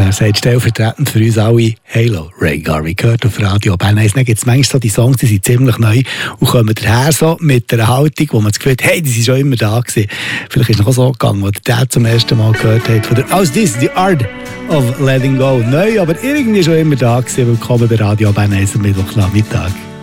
Er sagt stellvertretend für uns alle «Halo», Ray Garvey gehört auf Radio Bern 1. Dann gibt es manchmal so die Songs, die sind ziemlich neu und kommen daher so mit einer Haltung, wo man das Gefühl hat, hey, die sind schon immer da gewesen. Vielleicht ist es noch so gegangen, als der zum ersten Mal gehört hat von der «Aus this, the art of letting go». Neu, aber irgendwie schon immer da gewesen. Willkommen bei Radio Bern 1 am Mittwochnachmittag.